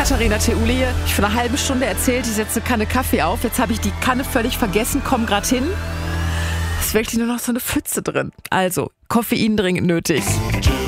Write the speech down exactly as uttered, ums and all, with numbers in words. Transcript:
Katharina Theule hier. Ich vor einer halben Stunde erzählt, ich setze eine Kanne Kaffee auf. Jetzt habe ich die Kanne völlig vergessen, komme gerade hin. Es ist wirklich nur noch so eine Pfütze drin. Also, Koffein dringend nötig.